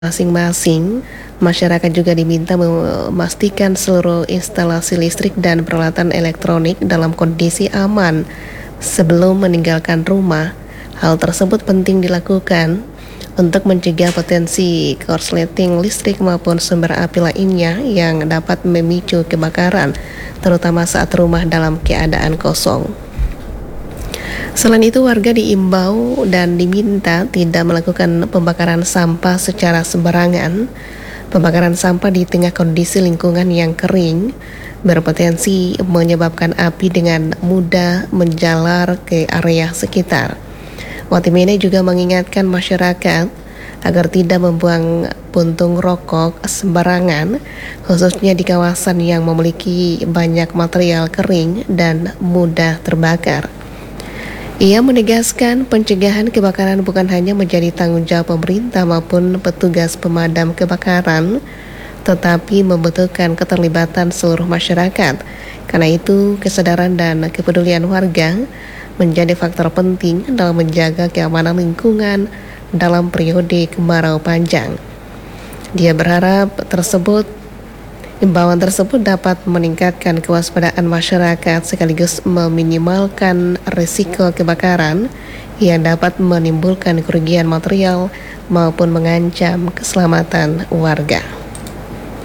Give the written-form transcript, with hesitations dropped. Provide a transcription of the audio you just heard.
masing-masing. Masyarakat juga diminta memastikan seluruh instalasi listrik dan peralatan elektronik dalam kondisi aman sebelum meninggalkan rumah. Hal tersebut penting dilakukan untuk mencegah potensi korsleting listrik maupun sumber api lainnya yang dapat memicu kebakaran, terutama saat rumah dalam keadaan kosong. Selain itu, warga diimbau dan diminta tidak melakukan pembakaran sampah secara sembarangan. Pembakaran sampah di tengah kondisi lingkungan yang kering berpotensi menyebabkan api dengan mudah menjalar ke area sekitar. Watimene juga mengingatkan masyarakat agar tidak membuang puntung rokok sembarangan, khususnya di kawasan yang memiliki banyak material kering dan mudah terbakar. Ia menegaskan pencegahan kebakaran bukan hanya menjadi tanggung jawab pemerintah maupun petugas pemadam kebakaran, tetapi membutuhkan keterlibatan seluruh masyarakat. Karena itu, kesadaran dan kepedulian warga menjadi faktor penting dalam menjaga keamanan lingkungan dalam periode kemarau panjang. Dia berharap imbauan tersebut dapat meningkatkan kewaspadaan masyarakat sekaligus meminimalkan risiko kebakaran yang dapat menimbulkan kerugian material maupun mengancam keselamatan warga.